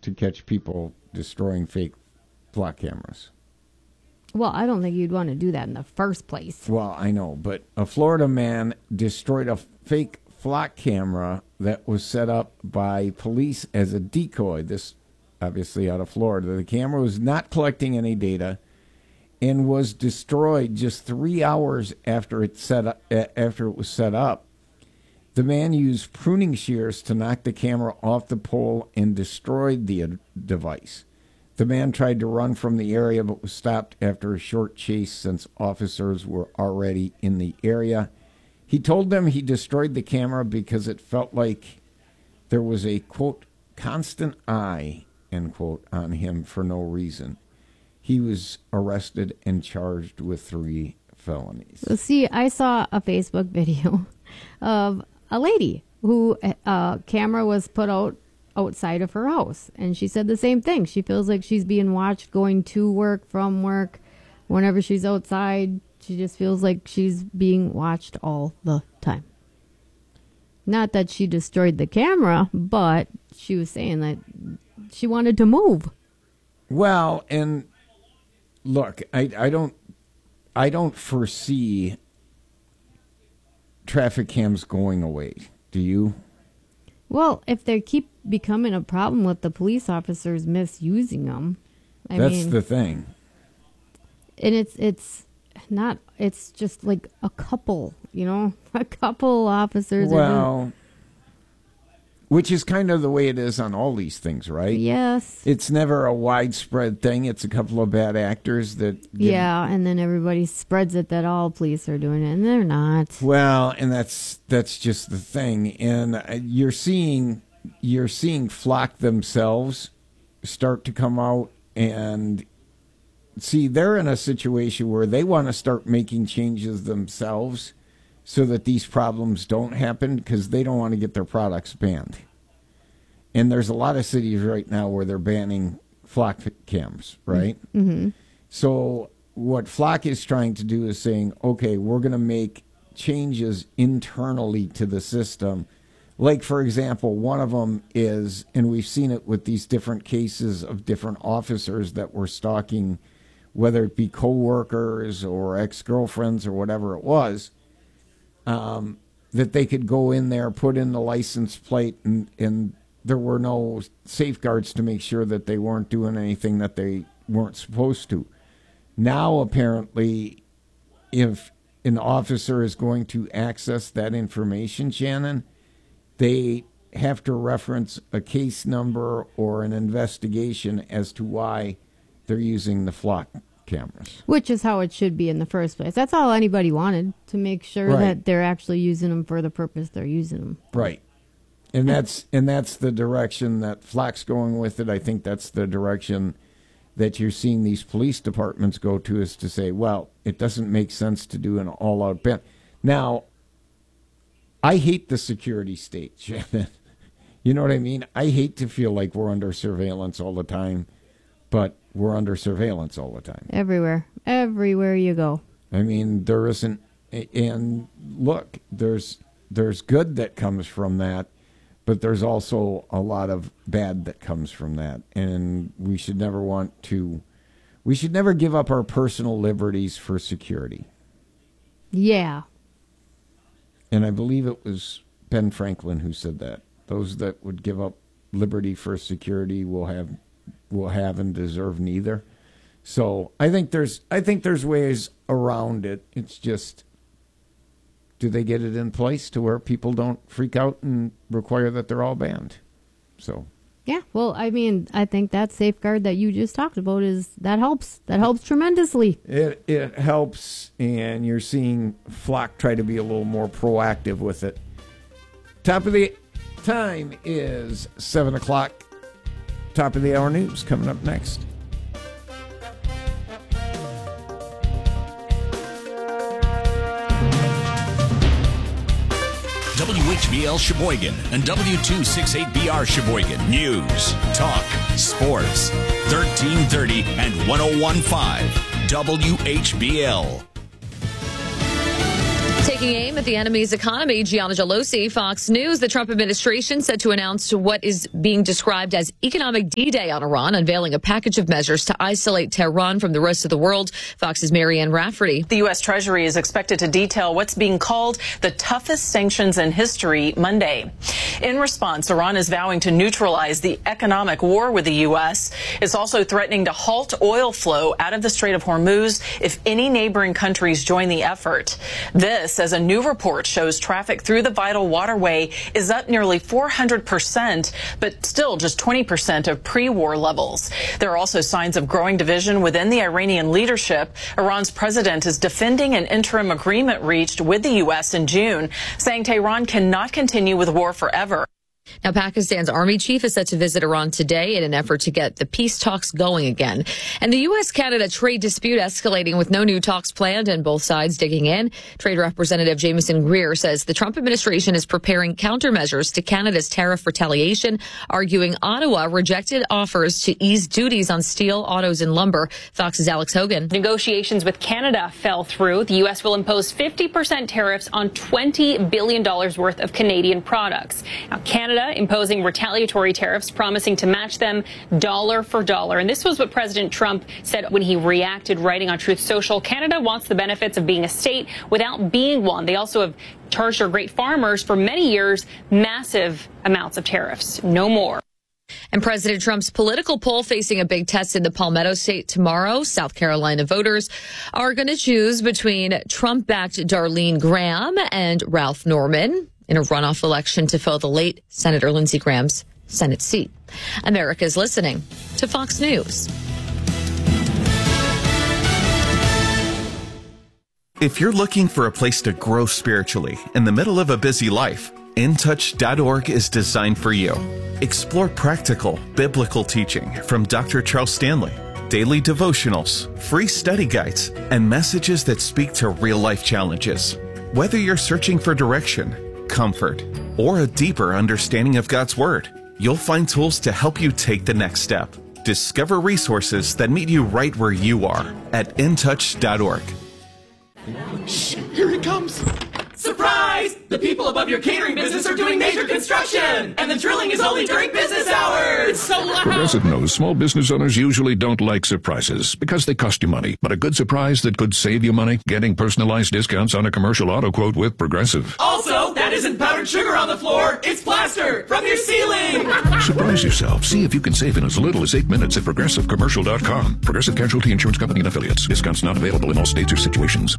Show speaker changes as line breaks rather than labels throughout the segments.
to catch people destroying fake flock cameras.
Well, I don't think you'd want to do that in the first place.
Well, I know, but a Florida man destroyed a fake flock camera that was set up by police as a decoy. This, obviously, out of Florida. The camera was not collecting any data and was destroyed just 3 hours after it was set up. The man used pruning shears to knock the camera off the pole and destroyed the device. The man tried to run from the area but was stopped after a short chase since officers were already in the area. He told them he destroyed the camera because it felt like there was a, quote, constant eye, end quote, on him for no reason. He was arrested and charged with 3 felonies.
So see, I saw a Facebook video of a lady who camera was put outside of her house, and she said the same thing. She feels like she's being watched going to work, from work. Whenever she's outside, she just feels like she's being watched all the time. Not that she destroyed the camera, but she was saying that she wanted to move.
Well, and look, I don't foresee traffic cams going away. Do you?
Well, if they keep becoming a problem with the police officers misusing them,
that's the thing.
And it's just like a couple, a couple officers.
Well, which is kind of the way it is on all these things, right?
Yes.
It's never a widespread thing. It's a couple of bad actors that...
Yeah, and then everybody spreads it that all police are doing it, and they're not.
Well, and that's just the thing. And you're seeing Flock themselves start to come out and... See, they're in a situation where they want to start making changes themselves so that these problems don't happen, because they don't want to get their products banned. And there's a lot of cities right now where they're banning flock cams, right?
Mm-hmm.
So what Flock is trying to do is saying, okay, we're going to make changes internally to the system. Like, for example, one of them is, and we've seen it with these different cases of different officers that were stalking, whether it be coworkers or ex-girlfriends or whatever it was, that they could go in there, put in the license plate, and there were no safeguards to make sure that they weren't doing anything that they weren't supposed to. Now, apparently, if an officer is going to access that information, Shannon, they have to reference a case number or an investigation as to why they're using the Flock cameras.
Which is how it should be in the first place. That's all anybody wanted, to make sure that they're actually using them for the purpose they're using them.
Right. And that's the direction that Flock's going with it. I think that's the direction that you're seeing these police departments go to, is to say, well, it doesn't make sense to do an all-out ban. Now, I hate the security state, Shannon. You know what I mean? I hate to feel like we're under surveillance all the time, but we're under surveillance all the time. Everywhere you go. I mean, there isn't, and look, there's good that comes from that, but there's also a lot of bad that comes from that. And we should never give up our personal liberties for security.
Yeah.
And I believe it was Ben Franklin who said that. Those that would give up liberty for security will have and deserve neither. So I think there's ways around it. It's just, do they get it in place to where people don't freak out and require that they're all banned? So
yeah, well, I mean, I think that safeguard that you just talked about helps tremendously.
It helps, and you're seeing Flock try to be a little more proactive with it. Top of the time is 7 o'clock. Top of the hour news coming up next.
WHBL Sheboygan and W268BR Sheboygan. News, talk, sports. 1330 and 101.5 WHBL.
Taking aim at the enemy's economy, Gianna Gelosi, Fox News. The Trump administration set to announce what is being described as economic D-Day on Iran, unveiling a package of measures to isolate Tehran from the rest of the world. Fox's Marianne Rafferty.
The U.S. Treasury is expected to detail what's being called the toughest sanctions in history Monday. In response, Iran is vowing to neutralize the economic war with the U.S. It's also threatening to halt oil flow out of the Strait of Hormuz if any neighboring countries join the effort. This, as a new report shows, traffic through the vital waterway is up nearly 400%, but still just 20% of pre-war levels. There are also signs of growing division within the Iranian leadership. Iran's president is defending an interim agreement reached with the U.S. in June, saying Tehran cannot continue with war forever.
Now, Pakistan's army chief is set to visit Iran today in an effort to get the peace talks going again. And the U.S.-Canada trade dispute escalating with no new talks planned and both sides digging in. Trade Representative Jameson Greer says the Trump administration is preparing countermeasures to Canada's tariff retaliation, arguing Ottawa rejected offers to ease duties on steel, autos, and lumber. Fox's Alex Hogan.
Negotiations with Canada fell through. The U.S. will impose 50% tariffs on $20 billion worth of Canadian products. Now, Canada imposing retaliatory tariffs, promising to match them dollar for dollar. And this was what President Trump said when he reacted, writing on Truth Social. Canada wants the benefits of being a state without being one. They also have charged our great farmers for many years massive amounts of tariffs. No more.
And President Trump's political poll facing a big test in the Palmetto State tomorrow. South Carolina voters are going to choose between Trump-backed Darlene Graham and Ralph Norman in a runoff election to fill the late Senator Lindsey Graham's Senate seat. America's listening to Fox News.
If you're looking for a place to grow spiritually in the middle of a busy life, InTouch.org is designed for you. Explore practical, biblical teaching from Dr. Charles Stanley, daily devotionals, free study guides, and messages that speak to real-life challenges. Whether you're searching for direction, comfort, or a deeper understanding of God's Word, you'll find tools to help you take the next step. Discover resources that meet you right where you are at InTouch.org.
Shh, here he comes. Surprise! The people above your catering business are doing major construction, and the drilling is only during business hours. It's so loud.
Progressive knows small business owners usually don't like surprises because they cost you money. But a good surprise that could save you money? Getting personalized discounts on a commercial auto quote with Progressive.
Also, that isn't powdered sugar on the floor. It's plaster from your ceiling.
Surprise yourself. See if you can save in as little as 8 minutes at ProgressiveCommercial.com. Progressive Casualty Insurance Company and Affiliates. Discounts not available in all states or situations.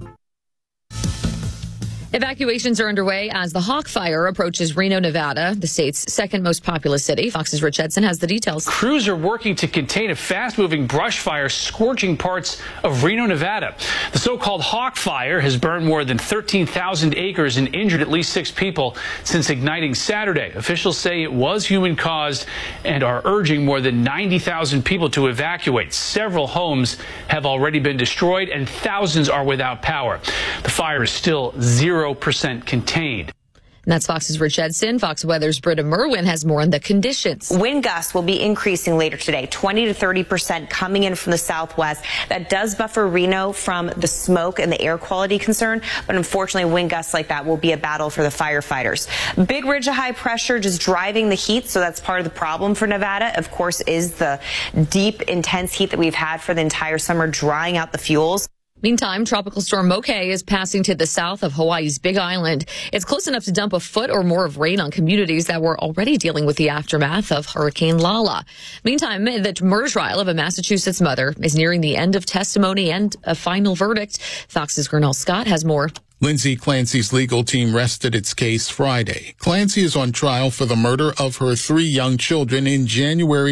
Evacuations are underway as the Hawk Fire approaches Reno, Nevada, the state's second most populous city. Fox's Rich Edson has the details.
Crews are working to contain a fast-moving brush fire scorching parts of Reno, Nevada. The so-called Hawk Fire has burned more than 13,000 acres and injured at least 6 people since igniting Saturday. Officials say it was human-caused and are urging more than 90,000 people to evacuate. Several homes have already been destroyed and thousands are without power. The fire is still 0% contained.
And that's Fox's Rich Edson. Fox Weather's Britta Merwin has more on the conditions.
Wind gusts will be increasing later today, 20 to 30% coming in from the southwest. That does buffer Reno from the smoke and the air quality concern, but unfortunately wind gusts like that will be a battle for the firefighters. Big ridge of high pressure just driving the heat, so that's part of the problem for Nevada, of course, is the deep, intense heat that we've had for the entire summer, drying out the fuels.
Meantime, Tropical Storm Moke is passing to the south of Hawaii's Big Island. It's close enough to dump a foot or more of rain on communities that were already dealing with the aftermath of Hurricane Lala. Meantime, the murder trial of a Massachusetts mother is nearing the end of testimony and a final verdict. Fox's Gernal Scott has more.
Lindsay Clancy's legal team rested its case Friday. Clancy is on trial for the murder of her 3 young children in January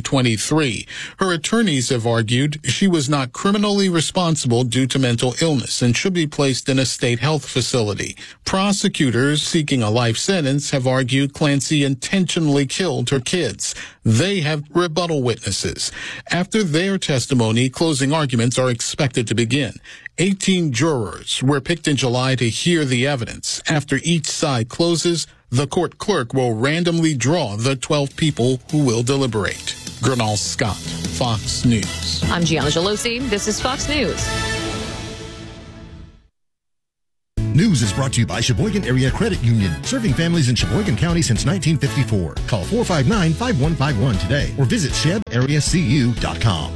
2023. Her attorneys have argued she was not criminally responsible due to mental illness and should be placed in a state health facility. Prosecutors seeking a life sentence have argued Clancy intentionally killed her kids. They have rebuttal witnesses. After their testimony, closing arguments are expected to begin. 18 jurors were picked in July to hear the evidence. After each side closes, the court clerk will randomly draw the 12 people who will deliberate. Gernal Scott, Fox News.
I'm Gianna Gelosi. This is Fox News.
News is brought to you by Sheboygan Area Credit Union, serving families in Sheboygan County since 1954. Call 459-5151 today or visit shebareacu.com.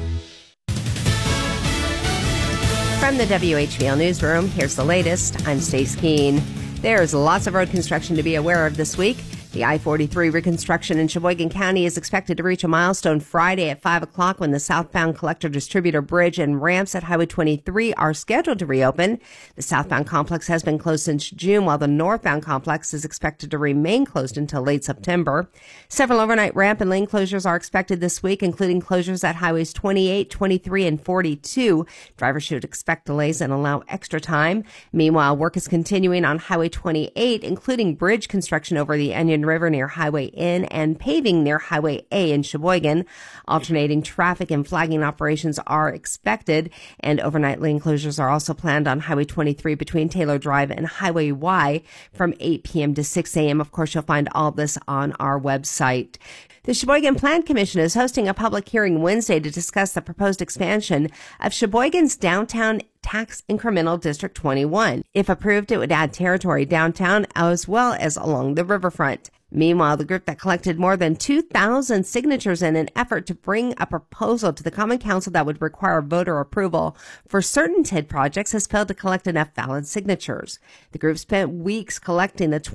From the WHBL Newsroom, here's the latest. I'm Stace Keene. There's lots of road construction to be aware of this week. The I-43 reconstruction in Sheboygan County is expected to reach a milestone Friday at 5 o'clock when the southbound collector-distributor bridge and ramps at Highway 23 are scheduled to reopen. The southbound complex has been closed since June, while the northbound complex is expected to remain closed until late September. Several overnight ramp and lane closures are expected this week, including closures at Highways 28, 23, and 42. Drivers should expect delays and allow extra time. Meanwhile, work is continuing on Highway 28, including bridge construction over the Onion River near Highway N and paving near Highway A in Sheboygan. Alternating traffic and flagging operations are expected, and overnight lane closures are also planned on Highway 23 between Taylor Drive and Highway Y from 8 p.m. to 6 a.m. Of course, you'll find all this on our website. The Sheboygan Plan Commission is hosting a public hearing Wednesday to discuss the proposed expansion of Sheboygan's downtown tax incremental District 21. If approved, it would add territory downtown as well as along the riverfront. Meanwhile, the group that collected more than 2,000 signatures in an effort to bring a proposal to the Common Council that would require voter approval for certain TID projects has failed to collect enough valid signatures. The group spent weeks collecting the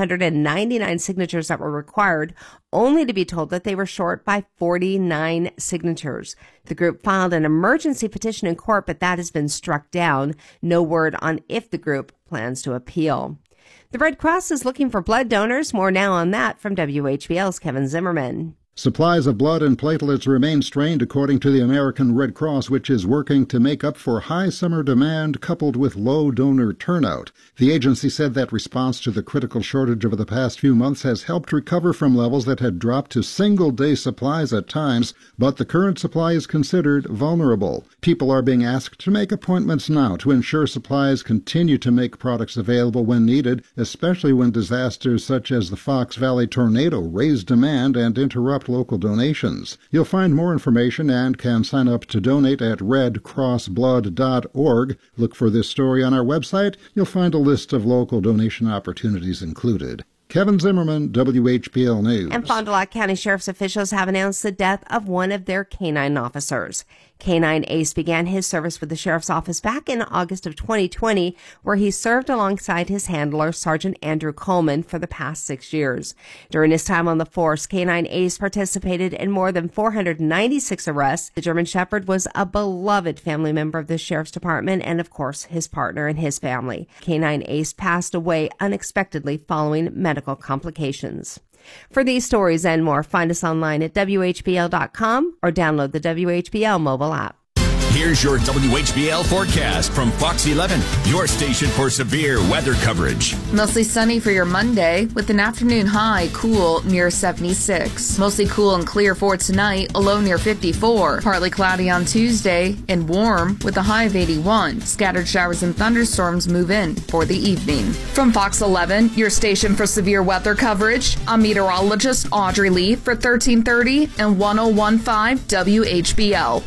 2,599 signatures that were required, only to be told that they were short by 49 signatures. The group filed an emergency petition in court, but that has been struck down. No word on if the group plans to appeal. The Red Cross is looking for blood donors. More now on that from WHBL's Kevin Zimmerman.
Supplies of blood and platelets remain strained, according to the American Red Cross, which is working to make up for high summer demand coupled with low donor turnout. The agency said that response to the critical shortage over the past few months has helped recover from levels that had dropped to single-day supplies at times, but the current supply is considered vulnerable. People are being asked to make appointments now to ensure supplies continue to make products available when needed, especially when disasters such as the Fox Valley tornado raise demand and interrupt local donations. You'll find more information and can sign up to donate at redcrossblood.org. Look for this story on our website. You'll find a list of local donation opportunities included. Kevin Zimmerman, WHBL News.
And Fond du Lac County Sheriff's officials have announced the death of one of their canine officers. Canine Ace began his service with the Sheriff's Office back in August of 2020, where he served alongside his handler, Sergeant Andrew Coleman, for the past 6 years. During his time on the force, Canine Ace participated in more than 496 arrests. The German Shepherd was a beloved family member of the Sheriff's Department and, of course, his partner and his family. Canine Ace passed away unexpectedly following medical complications. For these stories and more, find us online at WHBL.com or download the WHBL mobile app.
Here's your WHBL forecast from Fox 11, your station for severe weather coverage.
Mostly sunny for your Monday with an afternoon high cool near 76. Mostly cool and clear for tonight, a low near 54. Partly cloudy on Tuesday and warm with a high of 81. Scattered showers and thunderstorms move in for the evening. From Fox 11, your station for severe weather coverage, I'm meteorologist Audrey Lee for 1330 and 101.5 WHBL.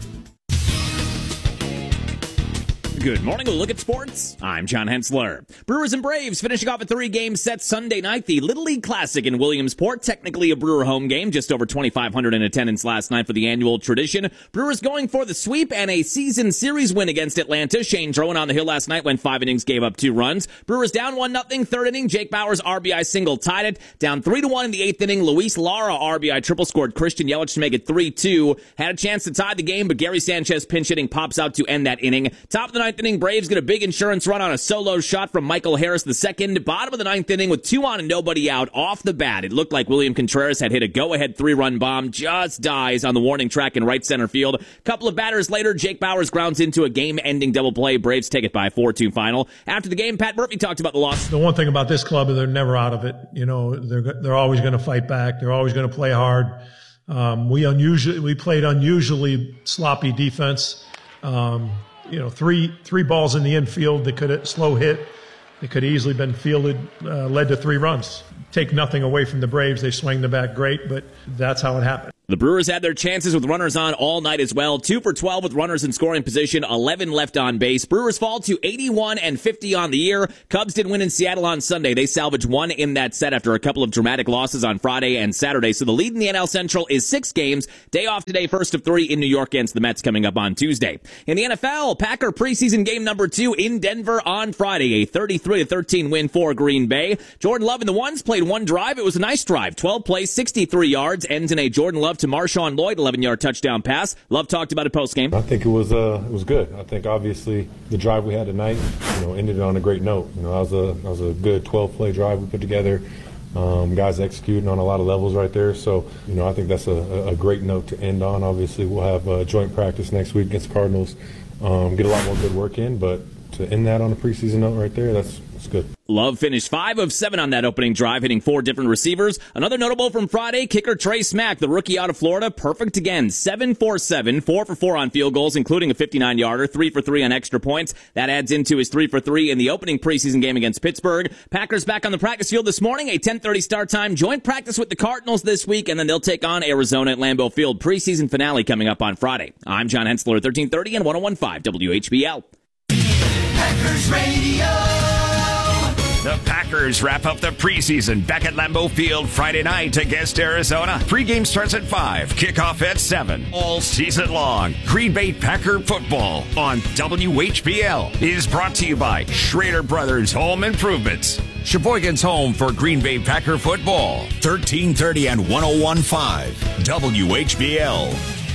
Good morning. We'll look at sports. I'm John Hensler. Brewers and Braves finishing off a 3-game set Sunday night. The Little League Classic in Williamsport. Technically a Brewer home game. Just over 2,500 in attendance last night for the annual tradition. Brewers going for the sweep and a season series win against Atlanta. Shane Drowan on the hill last night when 5 innings gave up 2 runs. Brewers down 1-0. Third inning. Jake Bauers RBI single tied it. Down 3-1 in the 8th inning. Luis Lara RBI triple scored Christian Yelich to make it 3-2. Had a chance to tie the game, but Gary Sanchez pinch hitting pops out to end that inning. Top of the 9th inning, Braves get a big insurance run on a solo shot from Michael Harris II. Bottom of the 9th inning with 2 on and nobody out off the bat. It looked like William Contreras had hit a go-ahead 3-run bomb. Just dies on the warning track in right center field. Couple of batters later, Jake Bauers grounds into a game-ending double play. Braves take it by a 4-2 final. After the game, Pat Murphy talked about the loss.
The one thing about this club is they're never out of it. You know, they're always going to fight back. They're always going to play hard. We played unusually sloppy defense. Three balls in the infield that could slow hit. It could easily been fielded, led to 3 runs. Take nothing away from the Braves. They swing the bat great, but that's how it happened.
The Brewers had their chances with runners on all night as well. 2 for 12 with runners in scoring position, 11 left on base. Brewers fall to 81-50 on the year. Cubs did win in Seattle on Sunday. They salvaged one in that set after a couple of dramatic losses on Friday and Saturday. So the lead in the NL Central is 6 games. Day off today, first of 3 in New York against the Mets coming up on Tuesday. In the NFL, Packer preseason game number 2 in Denver on Friday. A 33-13 win for Green Bay. Jordan Love and the Ones played one drive. It was a nice drive. 12 plays, 63 yards. Ends in a Jordan Love to Marshawn Lloyd 11-yard touchdown pass. Love talked about it post-game.
I think it was good. I think obviously the drive we had tonight, ended on a great note. That was a good 12-play drive we put together. Guys executing on a lot of levels right there. So, I think that's a great note to end on. Obviously, we'll have joint practice next week against the Cardinals. Get a lot more good work in, but to end that on a preseason note right there, that's good.
Love finished 5 of 7 on that opening drive, hitting 4 different receivers. Another notable from Friday, kicker Trey Smack, the rookie out of Florida, perfect again. 7 for 7, 4 for 4 on field goals, including a 59-yarder, 3 for 3 on extra points. That adds into his 3 for 3 in the opening preseason game against Pittsburgh. Packers back on the practice field this morning, a 10:30 start time. Joint practice with the Cardinals this week, and then they'll take on Arizona at Lambeau Field. Preseason finale coming up on Friday. I'm John Hensler, 1330 and 101.5 WHBL.
Packers Radio.
The Packers wrap up the preseason back at Lambeau Field Friday night against Arizona. Pre-game starts at 5, kickoff at 7. All season long, Green Bay Packer football on WHBL is brought to you by Schrader Brothers Home Improvements. Sheboygan's home for Green Bay Packer football. 1330 and 101.5 WHBL.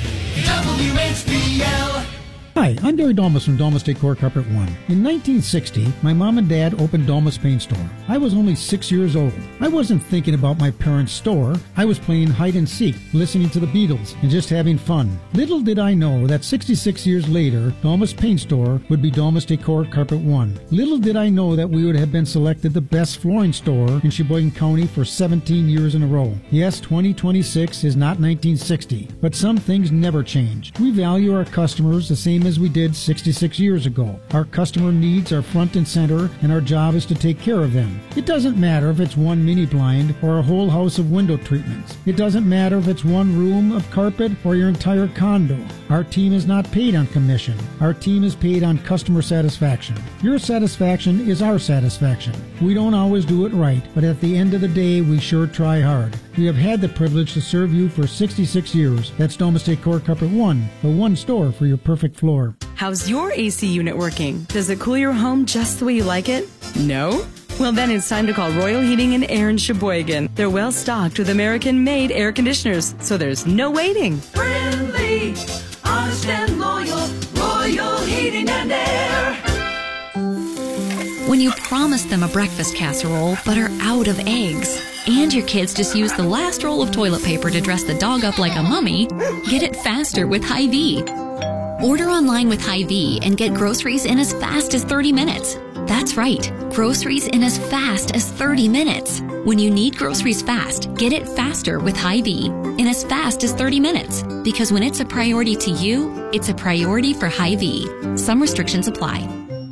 WHBL.
Hi, I'm Gary Domus from Domus Decor Carpet One. In 1960, my mom and dad opened Domus Paint Store. I was only 6 years old. I wasn't thinking about my parents' store. I was playing hide and seek, listening to the Beatles, and just having fun. Little did I know that 66 years later, Domus Paint Store would be Domus Decor Carpet One. Little did I know that we would have been selected the best flooring store in Sheboygan County for 17 years in a row. Yes, 2026 is not 1960, but some things never change. We value our customers the same as we did 66 years ago. Our customer needs are front and center, and our job is to take care of them. It doesn't matter if it's one mini blind or a whole house of window treatments. It doesn't matter if it's one room of carpet or your entire condo. Our team is not paid on commission. Our team is paid on customer satisfaction. Your satisfaction is our satisfaction. We don't always do it right, but at the end of the day, we sure try hard. We have had the privilege to serve you for 66 years. That's Domus Decor Carpet One, the one store for your perfect floor.
How's your AC unit working? Does it cool your home just the way you like it? No? Well, then it's time to call Royal Heating and Air in Sheboygan. They're well stocked with American-made air conditioners, so there's no waiting.
Friendly, honest and loyal, Royal Heating and Air.
When you promise them a breakfast casserole but are out of eggs, and your kids just use the last roll of toilet paper to dress the dog up like a mummy, get it faster with Hy-Vee. Order online with Hy-Vee and get groceries in as fast as 30 minutes. That's right, groceries in as fast as 30 minutes. When you need groceries fast, get it faster with Hy-Vee in as fast as 30 minutes. Because when it's a priority to you, it's a priority for Hy-Vee. Some restrictions apply.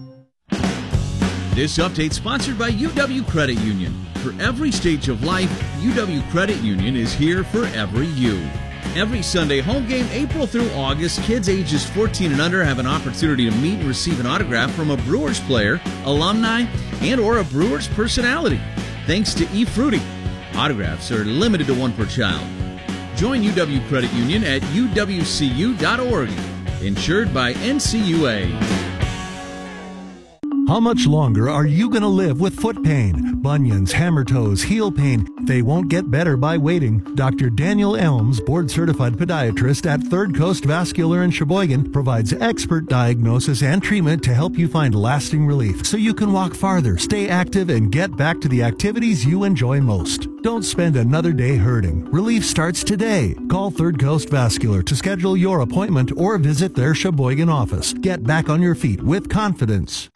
This update sponsored by UW Credit Union. For every stage of life, UW Credit Union is here for every you. Every Sunday home game, April through August, kids ages 14 and under have an opportunity to meet and receive an autograph from a Brewers player, alumni, and or a Brewers personality. Thanks to eFruity. Autographs are limited to 1 per child. Join UW Credit Union at uwcu.org. Insured by NCUA.
How much longer are you going to live with foot pain, bunions, hammer toes, heel pain? They won't get better by waiting. Dr. Daniel Elms, board-certified podiatrist at Third Coast Vascular in Sheboygan, provides expert diagnosis and treatment to help you find lasting relief so you can walk farther, stay active, and get back to the activities you enjoy most. Don't spend another day hurting. Relief starts today. Call Third Coast Vascular to schedule your appointment or visit their Sheboygan office. Get back on your feet with confidence.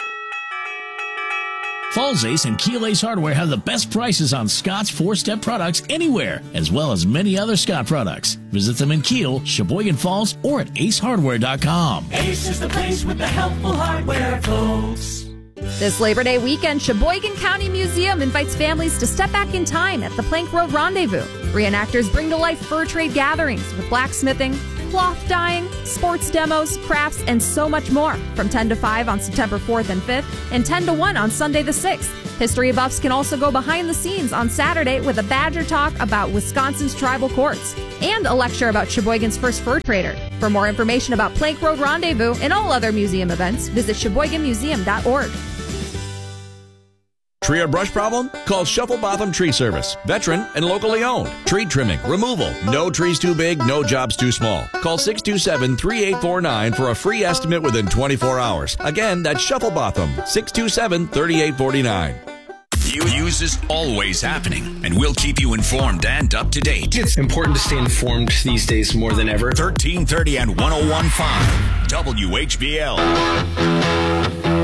Falls Ace and Keel Ace Hardware have the best prices on Scott's 4-step products anywhere, as well as many other Scott products. Visit them in Keel, Sheboygan Falls, or at acehardware.com.
Ace is the place with the helpful hardware, folks.
This Labor Day weekend, Sheboygan County Museum invites families to step back in time at the Plank Road Rendezvous. Reenactors bring to life fur trade gatherings with blacksmithing, cloth dyeing, sports demos, crafts, and so much more from 10 to 5 on September 4th and 5th and 10 to 1 on Sunday the 6th. History buffs can also go behind the scenes on Saturday with a Badger talk about Wisconsin's tribal courts and a lecture about Sheboygan's first fur trader. For more information about Plank Road Rendezvous and all other museum events, visit SheboyganMuseum.org.
Tree or brush problem? Call Shuffle Botham Tree Service. Veteran and locally owned. Tree trimming, removal. No trees too big, no jobs too small. Call 627-3849 for a free estimate within 24 hours. Again, that's Shuffle Botham. 627-3849.
News is always happening, and we'll keep you informed and up to date.
It's important to stay informed these days more than ever.
1330 and 101.5 WHBL.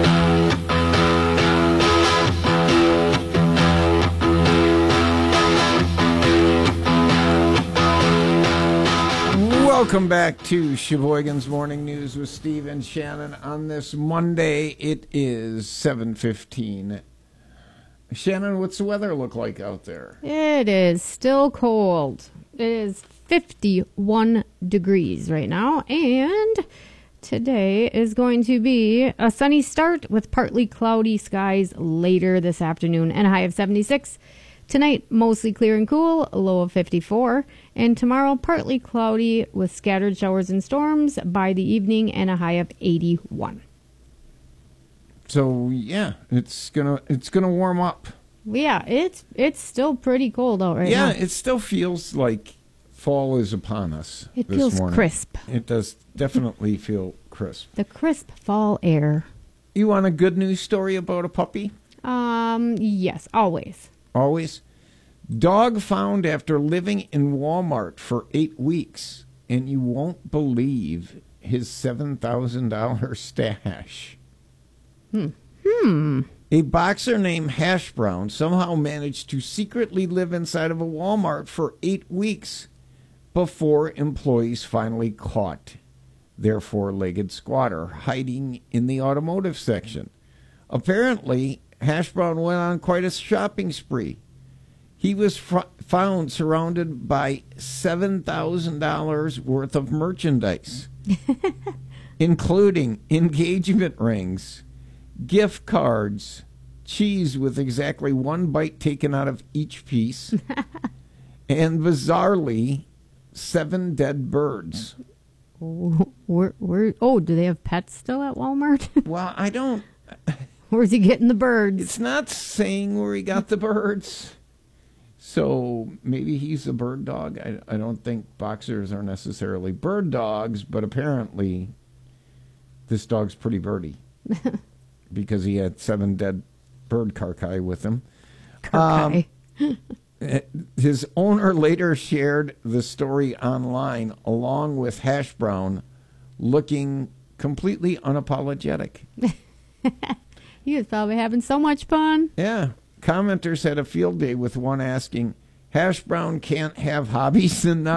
Welcome back to Sheboygan's Morning News with Steve and Shannon. On this Monday, it is 7:15. Shannon, what's the weather look like out there?
It is still cold. It is 51 degrees right now, and today is going to be a sunny start with partly cloudy skies later this afternoon and a high of 76. Tonight, mostly clear and cool, a low of 54. And tomorrow, partly cloudy with scattered showers and storms by the evening and a high of 81.
So, yeah, it's gonna warm up.
Yeah, it's still pretty cold out right now.
Yeah, it still feels like fall is upon us.
It
this
feels
morning.
crisp.
It does definitely feel crisp.
The crisp fall air.
You want a good news story about a puppy?
Yes, always.
Always. Dog found after living in Walmart for 8 weeks, and you won't believe his $7,000 stash. A boxer named Hash Brown somehow managed to secretly live inside of a Walmart for 8 weeks before employees finally caught their four-legged squatter hiding in the automotive section. Apparently, Hash Brown went on quite a shopping spree. He was found surrounded by $7,000 worth of merchandise, including engagement rings, gift cards, cheese with exactly one bite taken out of each piece, and bizarrely, 7 dead birds.
Do they have pets still at Walmart?
Well, I don't...
Where's he getting the birds?
It's not saying where he got the birds. So maybe he's a bird dog. I don't think boxers are necessarily bird dogs, but apparently this dog's pretty birdy because he had 7 dead bird carcass with him. His owner later shared the story online along with Hash Brown looking completely unapologetic.
He was probably having so much fun.
Yeah. Commenters had a field day with one asking, Hash Brown can't have hobbies and now? ?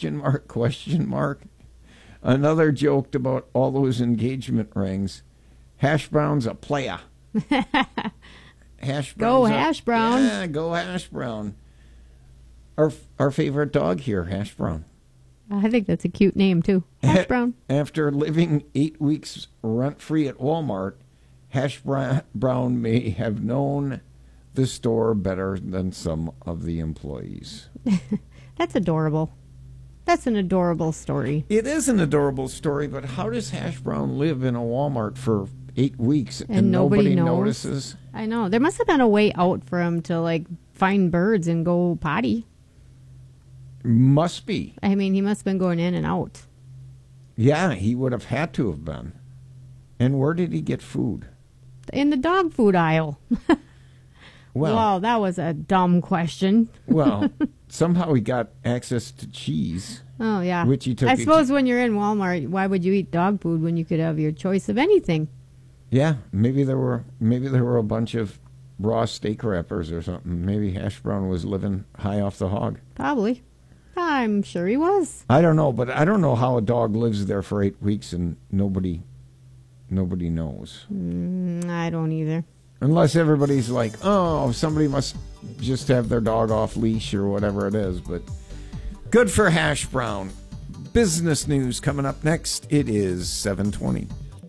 Another joked about all those engagement rings. Hash Brown's a playa.
Go Hash Brown.
Yeah, go Hash Brown. Our favorite dog here, Hash Brown.
I think that's a cute name, too. Hash Brown.
After living 8 weeks rent-free at Walmart, Hash Brown may have known the store better than some of the employees.
That's adorable. That's an adorable story.
It is an adorable story, but how does Hash Brown live in a Walmart for 8 weeks and nobody notices?
I know. There must have been a way out for him to, find birds and go potty.
Must be.
I mean, he must have been going in and out.
Yeah, he would have had to have been. And where did he get food?
In the dog food aisle.
Well,
wow, that was a dumb question.
Well, somehow he got access to cheese.
Oh, yeah.
Which he took.
I suppose when you're in Walmart, why would you eat dog food when you could have your choice of anything?
Yeah, maybe there were a bunch of raw steak wrappers or something. Maybe Hash Brown was living high off the hog.
Probably. I'm sure he was.
I don't know, but I don't know how a dog lives there for 8 weeks and nobody Nobody knows.
I don't either.
Unless everybody's like, oh, somebody must just have their dog off leash or whatever it is. But good for Hash Brown. Business news coming up next. It is 7:20.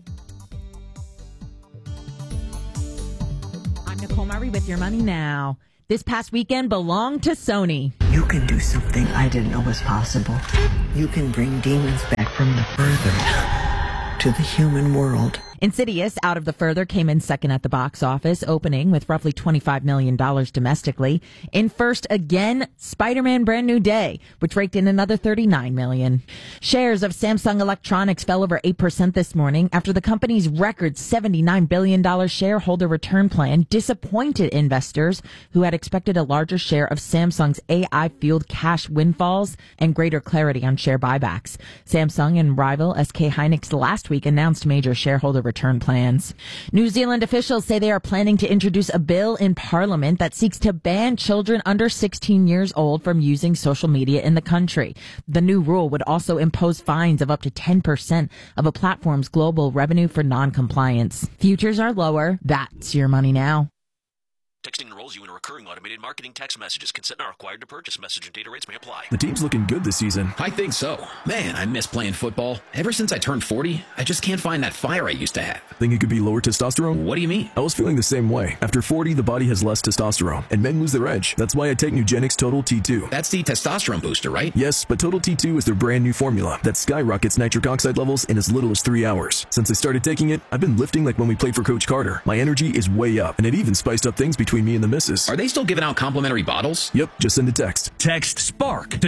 I'm Nicole Murray with Your Money Now. This past weekend belonged to Sony.
You can do something I didn't know was possible. You can bring demons back from the further to the human world.
Insidious, Out of the Further, came in second at the box office, opening with roughly $25 million domestically. In first again, Spider-Man Brand New Day, which raked in another $39 million. Shares of Samsung Electronics fell over 8% this morning after the company's record $79 billion shareholder return plan disappointed investors who had expected a larger share of Samsung's AI-fueled cash windfalls and greater clarity on share buybacks. Samsung and rival SK Hynix last week announced major shareholder return plans. New Zealand officials say they are planning to introduce a bill in Parliament that seeks to ban children under 16 years old from using social media in the country. The new rule would also impose fines of up to 10% of a platform's global revenue for non-compliance. Futures are lower. That's Your Money Now.
Texting enrolls you in a recurring automated marketing text messages. Consent not required to purchase. Message and data rates may apply.
The team's looking good this season.
I think so. Man, I miss playing football. Ever since I turned 40, I just can't find that fire I used to have.
Think it could be lower testosterone?
What do you mean?
I was feeling the same way. After 40, the body has less testosterone, and men lose their edge. That's why I take Nugenix Total T2.
That's the testosterone booster, right?
Yes, but Total T2 is their brand new formula that skyrockets nitric oxide levels in as little as 3 hours. Since I started taking it, I've been lifting like when we played for Coach Carter. My energy is way up, and it even spiced up things between me and the missus.
Are they still giving out complimentary bottles?
Yep, just send a text.
Text SPARK to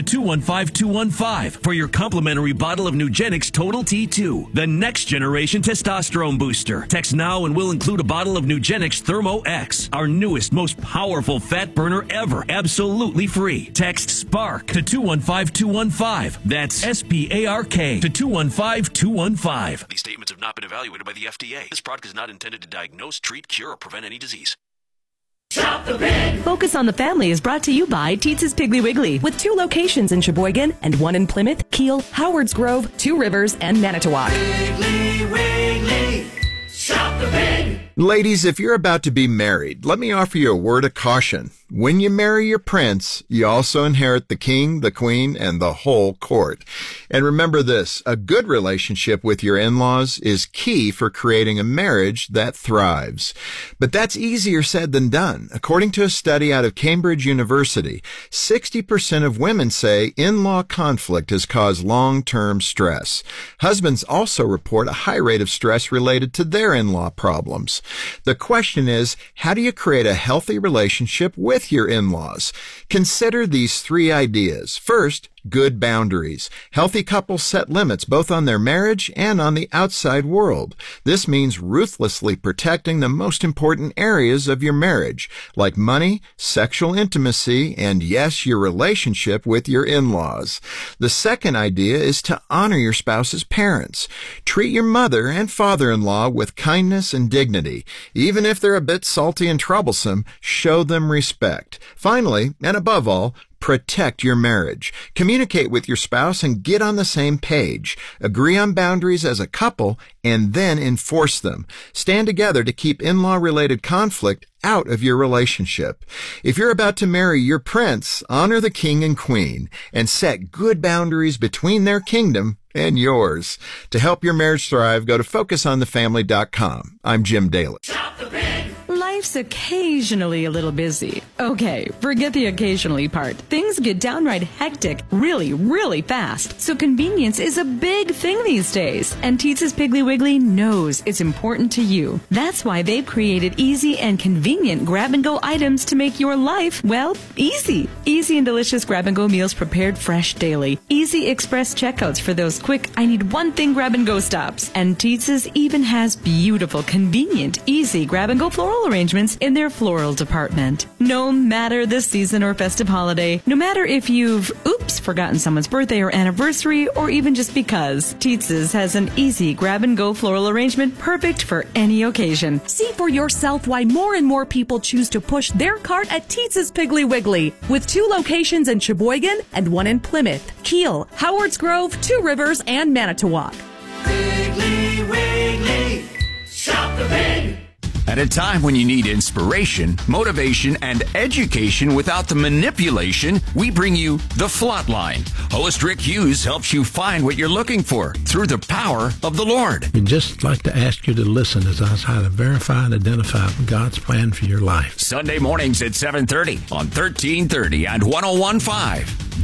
215-215 for your complimentary bottle of Nugenix Total T2, the next generation testosterone booster. Text now and we'll include a bottle of Nugenix Thermo X, our newest, most powerful fat burner ever, absolutely free. Text SPARK to 215-215. That's SPARK to 215-215.
These statements have not been evaluated by the FDA. This product is not intended to diagnose, treat, cure, or prevent any disease.
Shop the Big! Focus on the Family is brought to you by Teetz's Piggly Wiggly, with 2 locations in Sheboygan and 1 in Plymouth, Kiel, Howards Grove, 2 Rivers, and Manitowoc.
Piggly Wiggly, shop the Big!
Ladies, if you're about to be married, let me offer you a word of caution. When you marry your prince, you also inherit the king, the queen, and the whole court. And remember this, a good relationship with your in-laws is key for creating a marriage that thrives. But that's easier said than done. According to a study out of Cambridge University, 60% of women say in-law conflict has caused long-term stress. Husbands also report a high rate of stress related to their in-law problems. The question is, how do you create a healthy relationship with your in-laws? Consider these 3 ideas. First, good boundaries. Healthy couples set limits both on their marriage and on the outside world. This means ruthlessly protecting the most important areas of your marriage, like money, sexual intimacy, and yes, your relationship with your in-laws. The second idea is to honor your spouse's parents. Treat your mother and father-in-law with kindness and dignity. Even if they're a bit salty and troublesome, show them respect. Finally, and above all, protect your marriage. Communicate with your spouse and get on the same page. Agree on boundaries as a couple and then enforce them. Stand together to keep in-law related conflict out of your relationship. If you're about to marry your prince, honor the king and queen and set good boundaries between their kingdom and yours. To help your marriage thrive, go to focusonthefamily.com. I'm Jim Daly.
Life's occasionally a little busy. Okay, forget the occasionally part. Things get downright hectic really, really fast. So convenience is a big thing these days. And Teetz's Piggly Wiggly knows it's important to you. That's why they've created easy and convenient grab-and-go items to make your life, well, easy. Easy and delicious grab-and-go meals prepared fresh daily. Easy express checkouts for those quick, I need one thing grab-and-go stops. And Teetz's even has beautiful, convenient, easy grab-and-go floral arrangements in their floral department. No matter the season or festive holiday, no matter if you've, forgotten someone's birthday or anniversary, or even just because, Teetz's has an easy grab-and-go floral arrangement perfect for any occasion.
See for yourself why more and more people choose to push their cart at Teetz's Piggly Wiggly, with 2 locations in Sheboygan and 1 in Plymouth, Kiel, Howards Grove, 2 Rivers, and Manitowoc.
Piggly Wiggly, Pig.
At a time when you need inspiration, motivation, and education without the manipulation, we bring you The Flatline. Host Rick Hughes helps you find what you're looking for through the power of the Lord.
We'd just like to ask you to listen as I try to verify and identify God's plan for your life.
Sunday mornings at 7:30 on 1330 and 101.5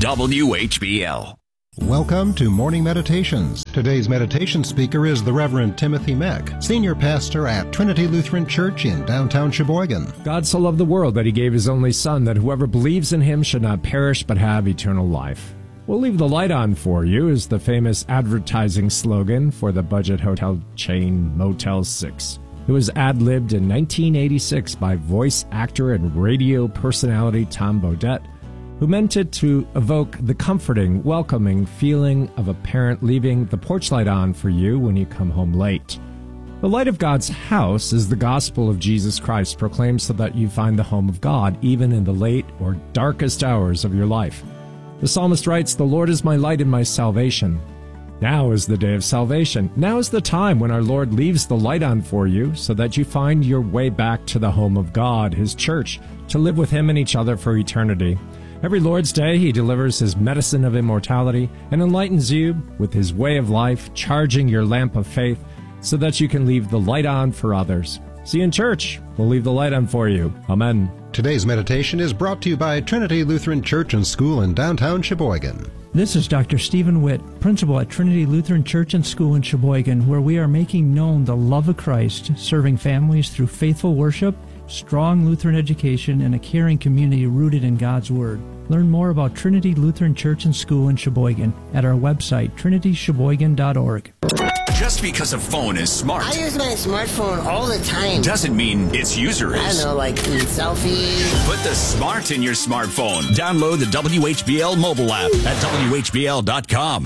WHBL.
Welcome to Morning Meditations. Today's meditation speaker is the Reverend Timothy Meck, Senior Pastor at Trinity Lutheran Church in downtown Sheboygan.
God so loved the world that he gave his only Son, that whoever believes in him should not perish but have eternal life. We'll leave the light on for you is the famous advertising slogan for the budget hotel chain Motel 6. It was ad-libbed in 1986 by voice actor and radio personality Tom Bodett, who meant it to evoke the comforting, welcoming feeling of a parent leaving the porch light on for you when you come home late. The light of God's house is the gospel of Jesus Christ, proclaimed so that you find the home of God even in the late or darkest hours of your life. The psalmist writes, "The Lord is my light and my salvation." Now is the day of salvation. Now is the time when our Lord leaves the light on for you so that you find your way back to the home of God, his church, to live with him and each other for eternity. Every Lord's Day, he delivers his medicine of immortality and enlightens you with his way of life, charging your lamp of faith so that you can leave the light on for others. See you in church. We'll leave the light on for you. Amen.
Today's meditation is brought to you by Trinity Lutheran Church and School in downtown Sheboygan.
This is Dr. Stephen Witt, principal at Trinity Lutheran Church and School in Sheboygan, where we are making known the love of Christ, serving families through faithful worship, strong Lutheran education, and a caring community rooted in God's Word. Learn more about Trinity Lutheran Church and School in Sheboygan at our website, trinitysheboygan.org.
Just because a phone is smart,
I use my smartphone all the time.
doesn't mean its user is.
I don't know, like selfies.
Put the smart in your smartphone. Download the WHBL mobile app at WHBL.com.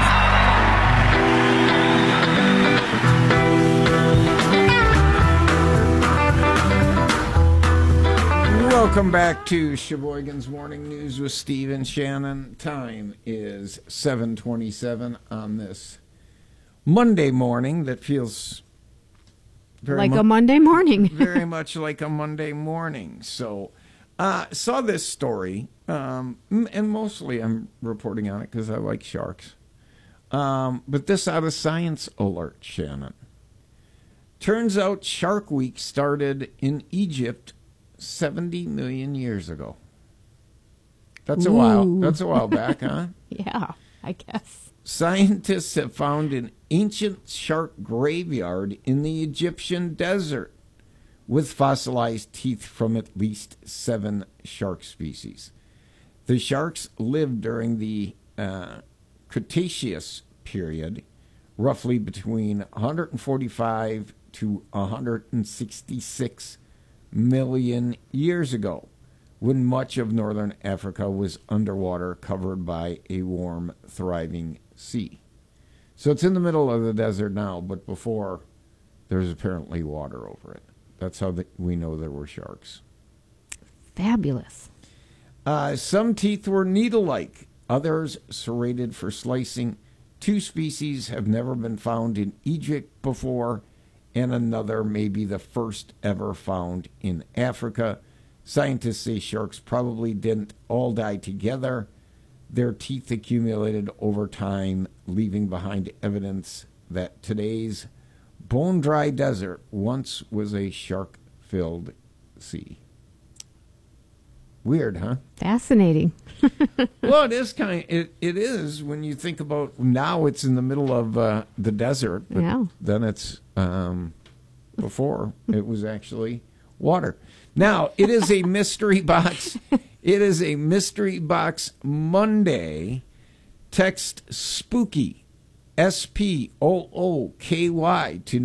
Welcome back to Sheboygan's Morning News with Steve and Shannon. Time is 7:27 on this Monday morning that feels very
like a Monday morning.
very much like a Monday morning. So, saw this story, and mostly I'm reporting on it because I like sharks. But this out of Science Alert, Shannon. Turns out Shark Week started in Egypt 70 million years ago. That's a while. That's a while back, huh?
Yeah, I guess.
Scientists have found an ancient shark graveyard in the Egyptian desert with fossilized teeth from at least 7 shark species. The sharks lived during the Cretaceous period, roughly between 145 to 166 million years ago, when much of northern Africa was underwater, covered by a warm, thriving sea. So it's in the middle of the desert now, but before, there's apparently water over it. That's how we know there were sharks.
Fabulous.
Some teeth were needle-like, others serrated for slicing. 2 species have never been found in Egypt before, and another may be the first ever found in Africa. Scientists say sharks probably didn't all die together. Their teeth accumulated over time, leaving behind evidence that today's bone-dry desert once was a shark-filled sea. Weird, huh?
Fascinating.
Well, it is it is when you think about now it's in the middle of the desert, but
Yeah.
then it's before it was actually water. Now, it is a mystery box. It is a mystery box Monday. Text SPOOKY, SPOOKY to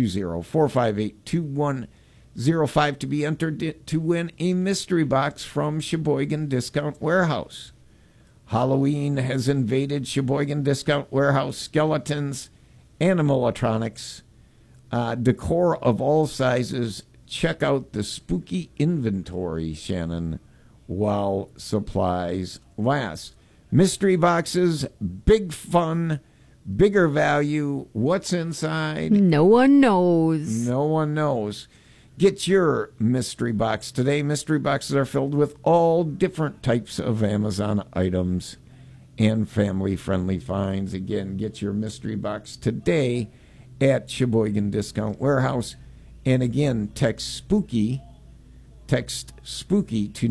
920-458-2105 to be entered to win a mystery box from Sheboygan Discount Warehouse. Halloween has invaded Sheboygan Discount Warehouse. Skeletons, animatronics, decor of all sizes. Check out the spooky inventory, Shannon, while supplies last. Mystery boxes, big fun, Bigger value. What's inside?
No one knows.
No one knows. Get your mystery box today. Mystery boxes are filled with all different types of Amazon items and family-friendly finds. Again, get your mystery box today at Sheboygan Discount Warehouse. And again, text SPOOKY to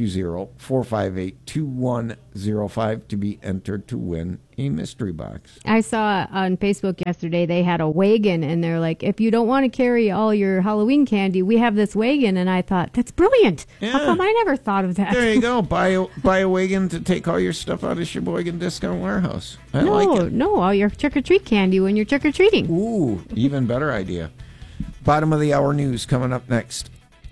920-458-2105 to be entered to win a mystery box.
I saw on Facebook yesterday they had a wagon, and they're like, if you don't want to carry all your Halloween candy, we have this wagon. And I thought, that's brilliant.
Yeah.
How come I never thought of that?
There you go. Buy a wagon to take all your stuff out of Sheboygan Discount Warehouse. I like it.
No, all your trick-or-treat candy when you're trick-or-treating.
Ooh, even better idea. Bottom of the hour news coming up next.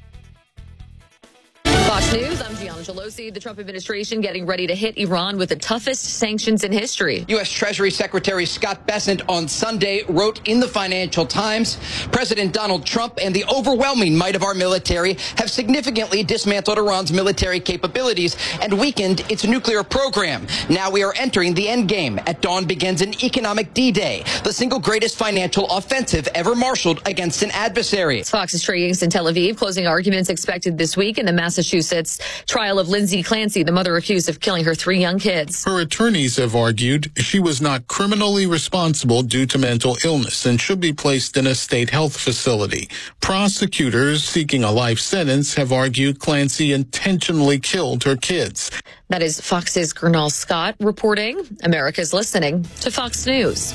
Fox News, I'm Gianna Gelosi. The Trump administration getting ready to hit Iran with the toughest sanctions in history.
U.S. Treasury Secretary Scott Bessent on Sunday wrote in the Financial Times, President Donald Trump and the overwhelming might of our military have significantly dismantled Iran's military capabilities and weakened its nuclear program. Now we are entering the end game. At dawn begins an economic D-Day, the single greatest financial offensive ever marshaled against an adversary.
Fox's Trey Yingst in Tel Aviv. Closing arguments expected this week in the Massachusetts trial of Lindsay Clancy, the mother accused of killing her 3 young kids.
Her attorneys have argued she was not criminally responsible due to mental illness and should be placed in a state health facility. Prosecutors seeking a life sentence have argued Clancy intentionally killed her kids.
That is Fox's Gernal Scott reporting. America's listening to Fox News.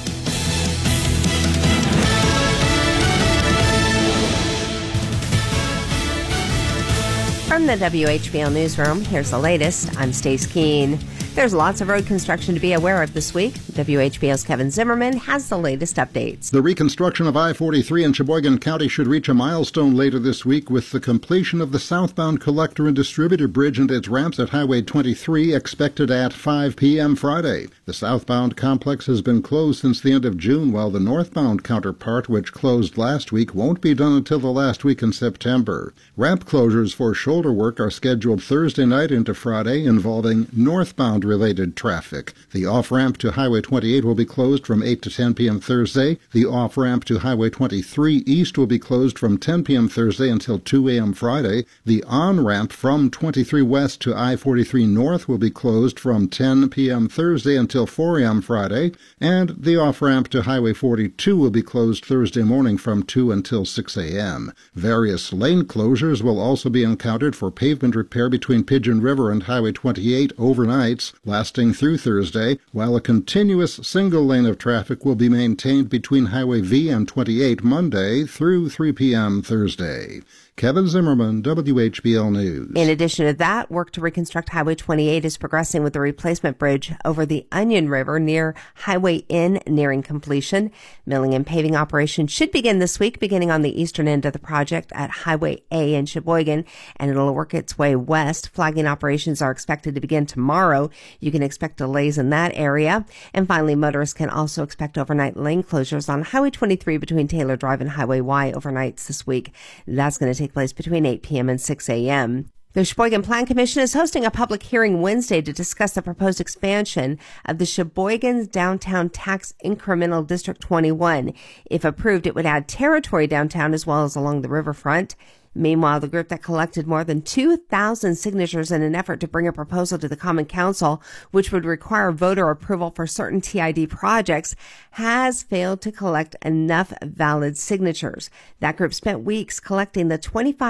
From the WHBL Newsroom, here's the latest. I'm Stace Keene. There's lots of road construction to be aware of this week. WHBL's Kevin Zimmerman has the latest updates.
The reconstruction of I-43 in Sheboygan County should reach a milestone later this week with the completion of the southbound collector and distributor bridge and its ramps at Highway 23 expected at 5 p.m. Friday. The southbound complex has been closed since the end of June, while the northbound counterpart, which closed last week, won't be done until the last week in September. Ramp closures for shoulder work are scheduled Thursday night into Friday, involving northbound-related traffic. The off-ramp to Highway 28 will be closed from 8 to 10 p.m. Thursday. The off-ramp to Highway 23 East will be closed from 10 p.m. Thursday until 2 a.m. Friday. The on-ramp from 23 West to I-43 North will be closed from 10 p.m. Thursday until 4 a.m. Friday. And the off-ramp to Highway 42 will be closed Thursday morning from 2 until 6 a.m. Various lane closures will also be encountered for pavement repair between Pigeon River and Highway 28 overnights, lasting through Thursday, while a continuous single lane of traffic will be maintained between Highway V and 28 Monday through 3 p.m. Thursday. Kevin Zimmerman, WHBL News.
In addition to that, work to reconstruct Highway 28 is progressing with the replacement bridge over the Onion River near Highway N nearing completion. Milling and paving operations should begin this week, beginning on the eastern end of the project at Highway A in Sheboygan, and it'll work its way west. Flagging operations are expected to begin tomorrow. You can expect delays in that area. And finally, motorists can also expect overnight lane closures on Highway 23 between Taylor Drive and Highway Y overnights this week. That's going to take place between 8 p.m. and 6 a.m. The Sheboygan Plan Commission is hosting a public hearing Wednesday to discuss the proposed expansion of the Sheboygan Downtown Tax Incremental District 21. If approved, it would add territory downtown as well as along the riverfront. Meanwhile, the group that collected more than 2,000 signatures in an effort to bring a proposal to the Common Council, which would require voter approval for certain TID projects, has failed to collect enough valid signatures. That group spent weeks collecting the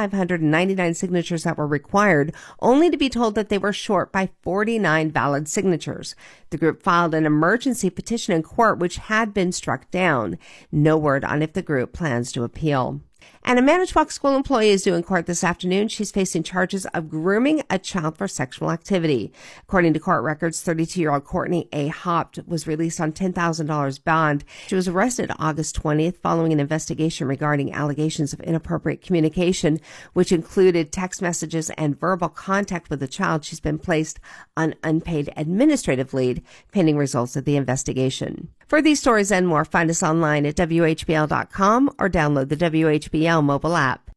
2,599 signatures that were required, only to be told that they were short by 49 valid signatures. The group filed an emergency petition in court, which had been struck down. No word on if the group plans to appeal. And a Manitowoc school employee is due in court this afternoon. She's facing charges of grooming a child for sexual activity. According to court records, 32-year-old Courtney A. Hopt was released on $10,000 bond. She was arrested August 20th following an investigation regarding allegations of inappropriate communication, which included text messages and verbal contact with the child. She's been placed on unpaid administrative leave pending results of the investigation. For these stories and more, find us online at WHBL.com or download the WHBL mobile app.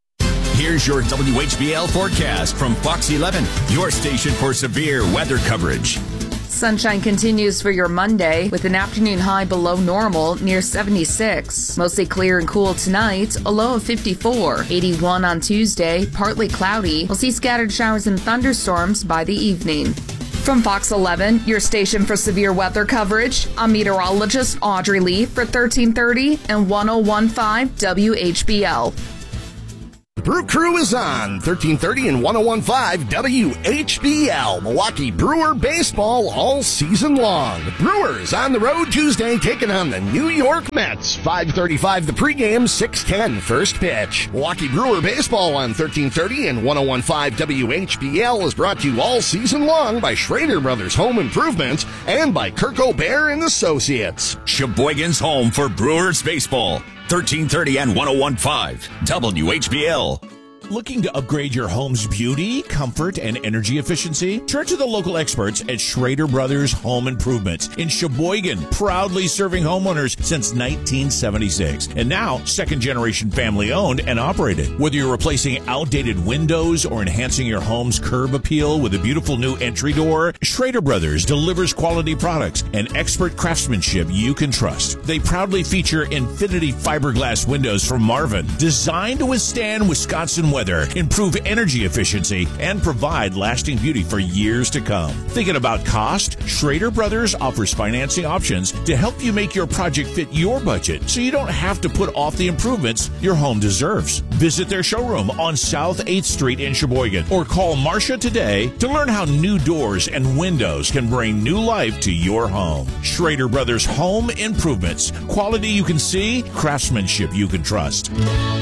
Here's your WHBL forecast from Fox 11, your station for severe weather coverage.
Sunshine continues for your Monday with an afternoon high below normal near 76. Mostly clear and cool tonight, a low of 54. 81 on Tuesday, partly cloudy. We'll see scattered showers and thunderstorms by the evening. From Fox 11, your station for severe weather coverage, I'm meteorologist Audrey Lee for 1330 and 1015 WHBL.
The Brew Crew is on 1330 and 1015 WHBL. Milwaukee Brewer baseball all season long. The Brewers on the road Tuesday taking on the New York Mets. 5:35 the pregame, 6:10 first pitch. Milwaukee Brewer baseball on 1330 and 1015 WHBL is brought to you all season long by Schrader Brothers Home Improvements and by Kirk O'Bear and Associates.
Sheboygan's home for Brewers baseball. 1330 and 1015 WHBL.
Looking to upgrade your home's beauty, comfort, and energy efficiency? Turn to the local experts at Schrader Brothers Home Improvements in Sheboygan, proudly serving homeowners since 1976. And now, second-generation family-owned and operated. Whether you're replacing outdated windows or enhancing your home's curb appeal with a beautiful new entry door, Schrader Brothers delivers quality products and expert craftsmanship you can trust. They proudly feature Infinity fiberglass windows from Marvin, designed to withstand Wisconsin weather, improve energy efficiency, and provide lasting beauty for years to come. Thinking about cost? Schrader Brothers offers financing options to help you make your project fit your budget so you don't have to put off the improvements your home deserves. Visit their showroom on South 8th Street in Sheboygan or call Marcia today to learn how new doors and windows can bring new life to your home. Schrader Brothers Home Improvements. Quality you can see, craftsmanship you can trust.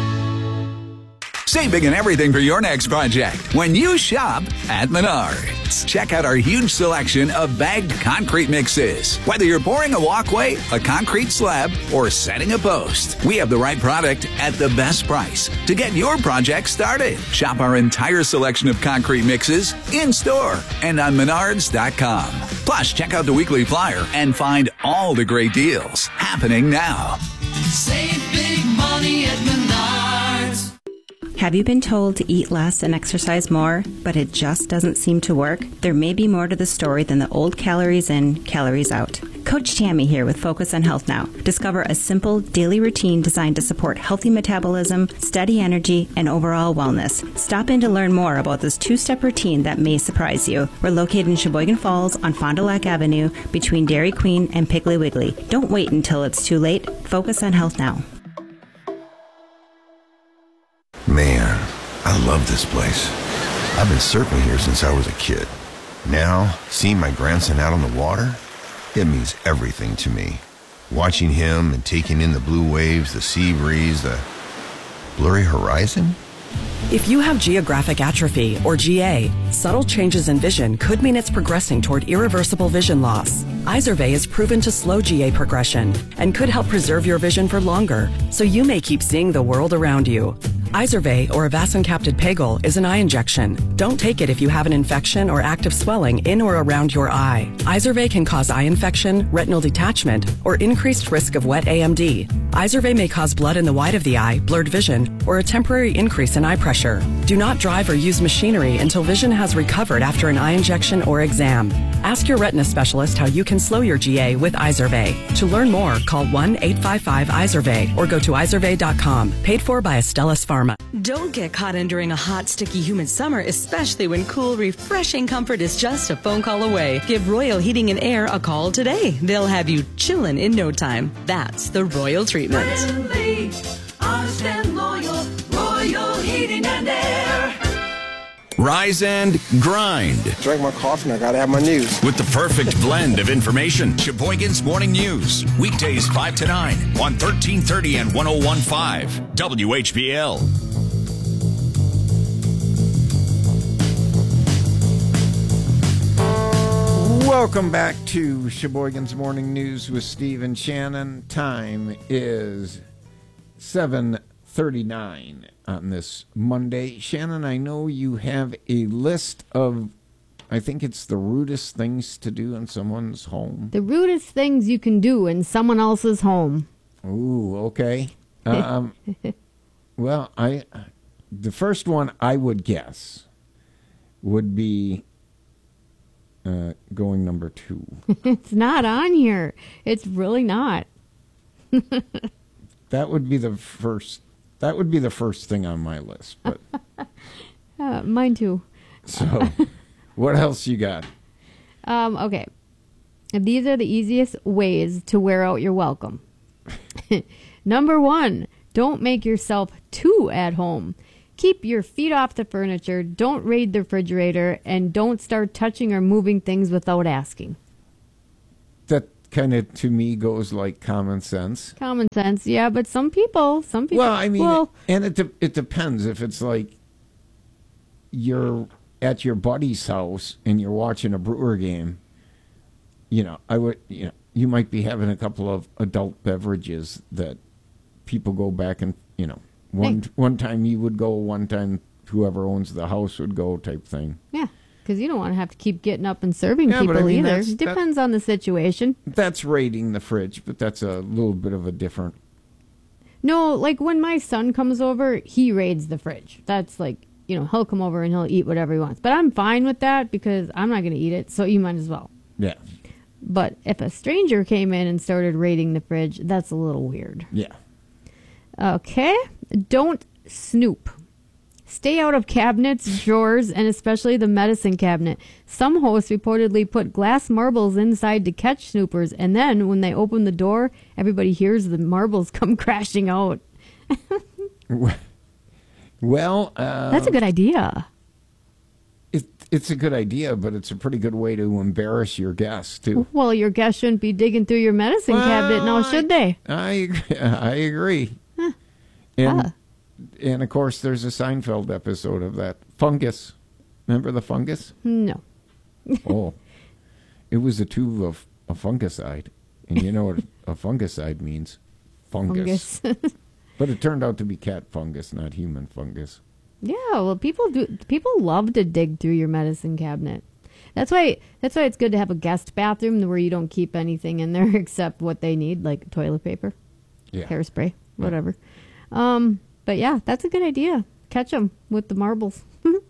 Save big on everything for your next project when you shop at Menards. Check out our huge selection of bagged concrete mixes. Whether you're pouring a walkway, a concrete slab, or setting a post, we have the right product at the best price to get your project started. Shop our entire selection of concrete mixes in-store and on Menards.com. Plus, check out the weekly flyer and find all the great deals happening now.
Save big money at Menards.
Have you been told to eat less and exercise more, but it just doesn't seem to work? There may be more to the story than the old calories in, calories out. Coach Tammy here with Focus on Health Now. Discover a simple daily routine designed to support healthy metabolism, steady energy, and overall wellness. Stop in to learn more about this two-step routine that may surprise you. We're located in Sheboygan Falls on Fond du Lac Avenue between Dairy Queen and Piggly Wiggly. Don't wait until it's too late. Focus on Health Now.
Man, I love this place. I've been surfing here since I was a kid. Now, seeing my grandson out on the water, it means everything to me. Watching him and taking in the blue waves, the sea breeze, the blurry horizon.
If you have geographic atrophy, or GA, subtle changes in vision could mean it's progressing toward irreversible vision loss. Izervay is proven to slow GA progression and could help preserve your vision for longer, so you may keep seeing the world around you. Izervay, or avacincaptad pegol, is an eye injection. Don't take it if you have an infection or active swelling in or around your eye. Izervay can cause eye infection, retinal detachment, or increased risk of wet AMD. Izervay may cause blood in the white of the eye, blurred vision, or a temporary increase in eye pressure. Do not drive or use machinery until vision has recovered after an eye injection or exam. Ask your retina specialist how you can slow your GA with Izervay. To learn more, call 1-855-IZERVAY or go to izervay.com. Paid for by Astellas Pharma.
Don't get caught in during a hot, sticky, humid summer, especially when cool, refreshing comfort is just a phone call away. Give Royal Heating and Air a call today. They'll have you chillin' in no time. That's the Royal treatment.
Friendly, honest and loyal, Royal Heating and Air.
Rise and grind.
Drink my coffee and I gotta have my news.
With the perfect blend of information. Sheboygan's Morning News. Weekdays 5 to 9 on 1330 and 1015 WHBL.
Welcome back to Sheboygan's Morning News with Steve and Shannon. Time is 7:39 on this Monday. Shannon, I know you have a list of, I think it's the rudest things to do in someone's home.
The rudest things you can do in someone else's home.
Ooh, okay. Well, the first one I would guess would be, going number 2.
It's not on here. It's really not.
That would be the first. That would be the first thing on my list. But
mine too.
So, what else you got?
Okay. These are the easiest ways to wear out your welcome. Number 1, don't make yourself too at home. Keep your feet off the furniture, don't raid the refrigerator, and don't start touching or moving things without asking.
That kind of, to me, goes like common sense.
Common sense, yeah, but some people.
Well, I mean, and it depends. If it's like you're at your buddy's house and you're watching a Brewer game, you might be having a couple of adult beverages that people go back and, one time you would go, one time whoever owns the house would go type thing.
Yeah, because you don't want to have to keep getting up and serving people
but I mean,
either. It depends on the situation.
That's raiding the fridge, but that's a little bit of a different...
No, like when my son comes over, he raids the fridge. That's like, he'll come over and he'll eat whatever he wants. But I'm fine with that because I'm not going to eat it, so you might as well.
Yeah.
But if a stranger came in and started raiding the fridge, that's a little weird.
Yeah.
Okay. Don't snoop. Stay out of cabinets, drawers, and especially the medicine cabinet. Some hosts reportedly put glass marbles inside to catch snoopers, and then when they open the door, everybody hears the marbles come crashing out.
Well,
that's a good idea.
It's a good idea, but it's a pretty good way to embarrass your guests, too.
Well, your guests shouldn't be digging through your medicine cabinet now, should they?
I agree.
Huh.
And, of course, there's a Seinfeld episode of that. Fungus. Remember the fungus?
No.
Oh. It was a tube of a fungicide. And you know what a fungicide means? Fungus. But it turned out to be cat fungus, not human fungus.
Yeah, well, people love to dig through your medicine cabinet. That's why it's good to have a guest bathroom where you don't keep anything in there except what they need, like toilet paper, hairspray, whatever. But yeah, that's a good idea. Catch them with the marbles.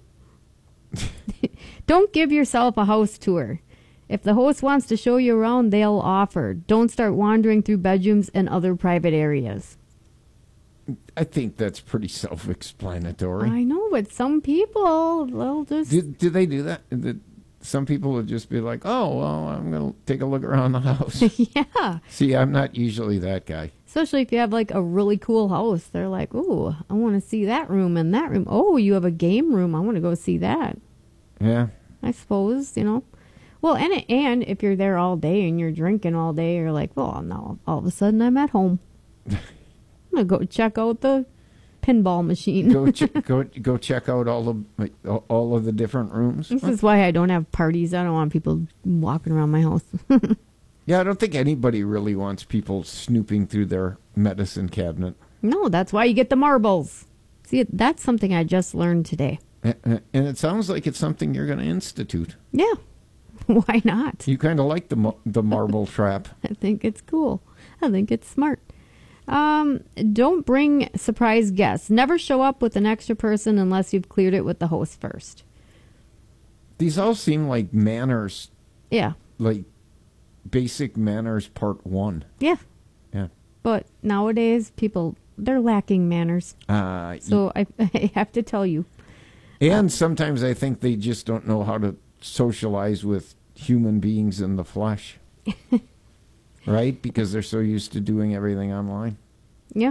Don't give yourself a house tour. If the host wants to show you around, they'll offer. Don't start wandering through bedrooms and other private areas.
I think that's pretty self-explanatory.
I know, but some people, they'll just...
Do they do that? Some people would just be like, oh, well, I'm going to take a look around the house.
Yeah.
See, I'm not usually that guy.
Especially if you have, like, a really cool house. They're like, ooh, I want to see that room and that room. Oh, you have a game room. I want to go see that.
Yeah.
I suppose, Well, and if you're there all day and you're drinking all day, you're like, well, now all of a sudden I'm at home. I'm going to go check out the pinball machine.
go check out all of the different rooms.
This is why I don't have parties. I don't want people walking around my house.
Yeah, I don't think anybody really wants people snooping through their medicine cabinet.
No, that's why you get the marbles. See, that's something I just learned today.
And it sounds like it's something you're going to institute.
Yeah. Why not?
You kind of like the marble trap.
I think it's cool. I think it's smart. Don't bring surprise guests. Never show up with an extra person unless you've cleared it with the host first.
These all seem like manners.
Yeah.
Like basic manners part 1.
Yeah.
Yeah.
But nowadays, they're lacking manners. So I have to tell you.
And sometimes I think they just don't know how to socialize with human beings in the flesh. Right? Because they're so used to doing everything online.
Yeah.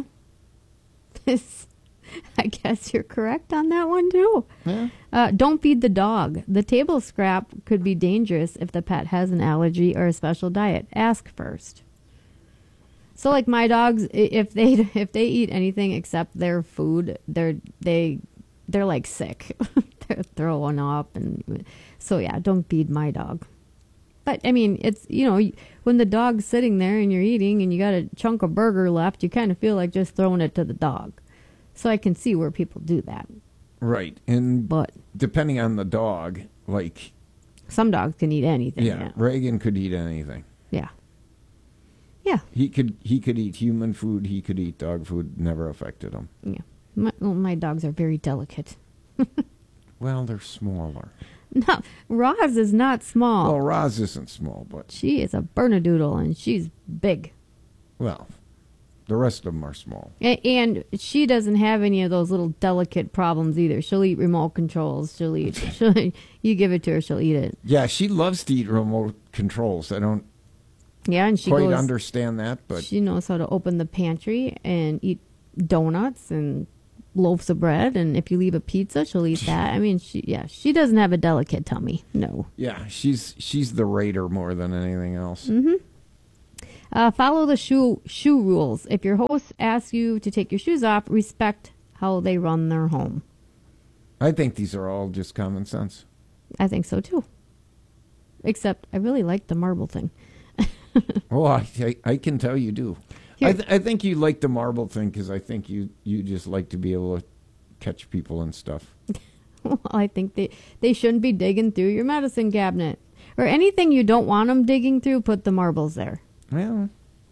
I guess you're correct on that one, too.
Yeah.
Don't feed the dog. The table scrap could be dangerous if the pet has an allergy or a special diet. Ask first. So, like my dogs, if they eat anything except their food, they're like sick. They're throwing up. And so, yeah, don't feed my dog. But, I mean, it's, when the dog's sitting there and you're eating and you got a chunk of burger left, you kind of feel like just throwing it to the dog. So I can see where people do that.
Right. But depending on the dog, like...
Some dogs can eat anything.
Yeah. Reagan could eat anything.
Yeah. Yeah.
He could eat human food. He could eat dog food. Never affected him.
Yeah. My dogs are very delicate.
Well, they're smaller.
No, Roz is not small.
Well, Roz isn't small, but
She is a Bernedoodle, and she's big.
well, the rest of them are small.
And she doesn't have any of those little delicate problems either. She'll eat remote controls. You give it to her, she'll eat it.
Yeah, she loves to eat remote controls. I don't
Yeah, and she
quite
goes,
understand that, but
she knows how to open the pantry and eat donuts and loaves of bread. And if you leave a pizza, she'll eat that. I mean, she doesn't have a delicate tummy. No.
yeah, she's the raider more than anything else.
Mm-hmm. Follow the shoe rules. If your host asks you to take your shoes off, respect how they run their home.
I think these are all just common sense.
I think so too. Except I really like the marble thing.
Oh, I can tell you do. I think you like the marble thing because I think you just like to be able to catch people and stuff.
Well, I think they shouldn't be digging through your medicine cabinet. Or anything you don't want them digging through, put the marbles there.
Well,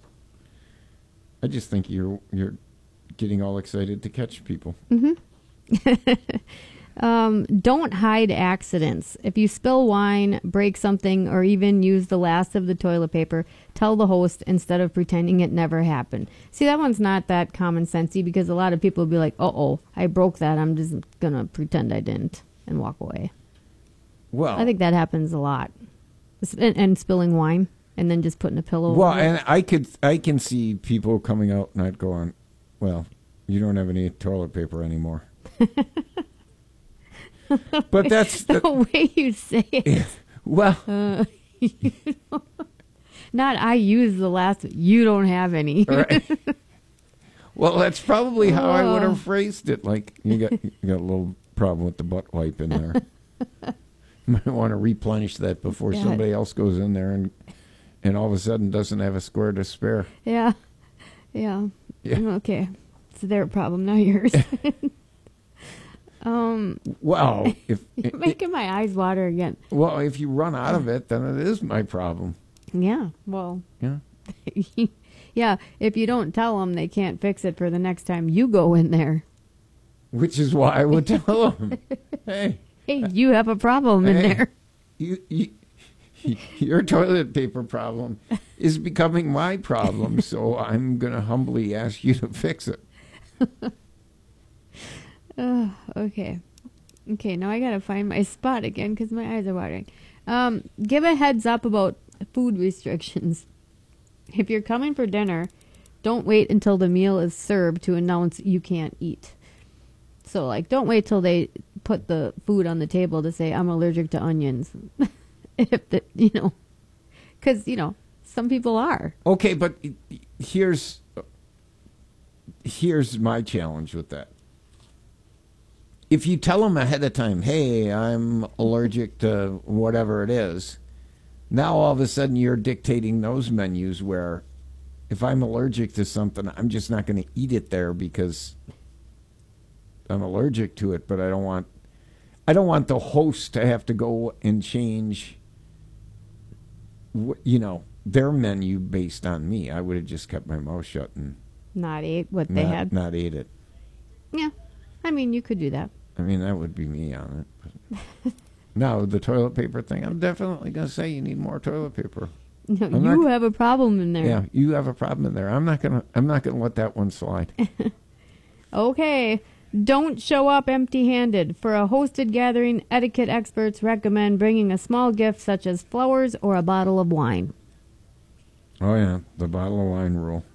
I just think you're getting all excited to catch people.
Don't hide accidents. If you spill wine, break something, or even use the last of the toilet paper, tell the host instead of pretending it never happened. See, that one's not that common sensey because a lot of people will be like, "Uh-oh, I broke that. I'm just going to pretend I didn't," and walk away.
Well,
I think that happens a lot. And spilling wine and then just putting a pillow
well,
over it.
and I can see people coming out and I'd go on, well, you don't have any toilet paper anymore. But that's
the way you say it.
Well,
not I use the last. You don't have any.
Right. Well, that's probably how I would have phrased it. Like you got a little problem with the butt wipe in there. Might want to replenish that before somebody else goes in there and all of a sudden doesn't have a square to spare.
Yeah. Okay, it's their problem, not yours.
Well,
you're making my eyes water again.
Well, if you run out of it, then it is my problem.
Yeah. Well.
Yeah.
Yeah. If you don't tell them, they can't fix it for the next time you go in there.
Which is why I would tell them, hey,
you have a problem in there.
Your toilet paper problem is becoming my problem, so I'm going to humbly ask you to fix it.
Okay. Now I got to find my spot again because my eyes are watering. Give a heads up about food restrictions. If you're coming for dinner, don't wait until the meal is served to announce you can't eat. So, like, don't wait till they put the food on the table to say, I'm allergic to onions. Because, some people are.
Okay, but here's my challenge with that. If you tell them ahead of time, hey, I'm allergic to whatever it is, now all of a sudden you're dictating those menus where if I'm allergic to something, I'm just not going to eat it there because I'm allergic to it, but I don't want the host to have to go and change their menu based on me. I would have just kept my mouth shut and
not ate what they had.
Not ate it.
Yeah. I mean, you could do that.
I mean, that would be me on it. But no, the toilet paper thing, I'm definitely going to say you need more toilet paper.
No, you have a problem in there.
Yeah, you have a problem in there. I'm not going to let that one slide.
Okay. Don't show up empty-handed. For a hosted gathering, etiquette experts recommend bringing a small gift such as flowers or a bottle of wine.
Oh, yeah, the bottle of wine rule.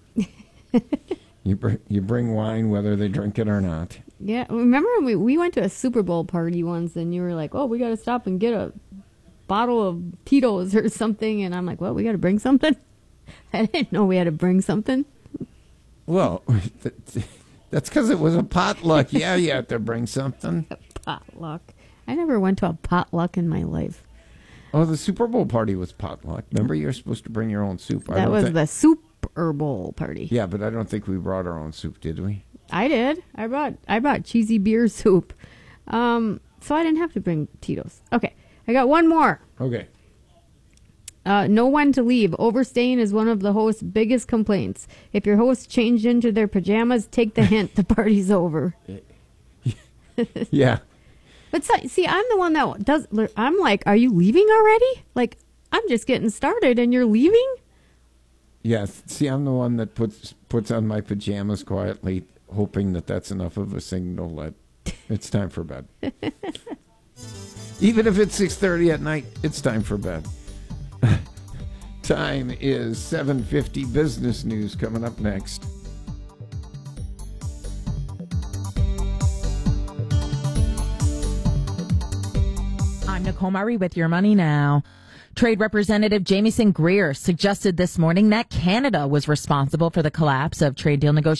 You bring wine whether they drink it or not.
Yeah, remember when we went to a Super Bowl party once and you were like, oh, we got to stop and get a bottle of Tito's or something. And I'm like, well, we got to bring something? I didn't know we had to bring something.
Well, that's because it was a potluck. Yeah, you have to bring something.
A potluck. I never went to a potluck in my life.
Oh, the Super Bowl party was potluck. Remember, you're supposed to bring your own soup.
That was the Super Bowl party.
Yeah, but I don't think we brought our own soup, did we?
I did. I brought cheesy beer soup. So I didn't have to bring Tito's. Okay, I got one more.
Okay.
Know when to leave. Overstaying is one of the host's biggest complaints. If your host changed into their pajamas, take the hint. The party's over.
Yeah.
But see, I'm the one that does. I'm like, are you leaving already? Like, I'm just getting started, and you're leaving.
Yes. See, I'm the one that puts on my pajamas quietly, hoping that that's enough of a signal that it's time for bed. Even if it's 6:30 at night, it's time for bed. Time is 7:50. Business news coming up next.
I'm Nicole Murray with Your Money Now. Trade Representative Jamieson Greer suggested this morning that Canada was responsible for the collapse of trade deal negotiations